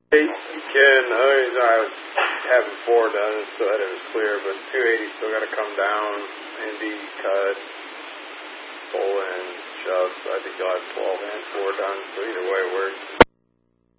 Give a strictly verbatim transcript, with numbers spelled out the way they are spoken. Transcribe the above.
Hey, you can. The only reason I was having four done is so that it was clear, but two eighty still got to come down and be cut, pull and shove, so I think you'll have twelve and four done, so either way it works.